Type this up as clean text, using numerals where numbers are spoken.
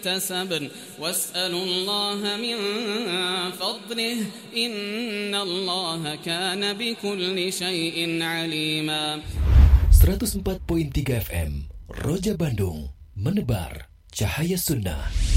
اكتسب واسألوا الله من فضله إن الله كان بكل شيء عليما. 104.3 FM Roja Bandung, menebar cahaya sunnah.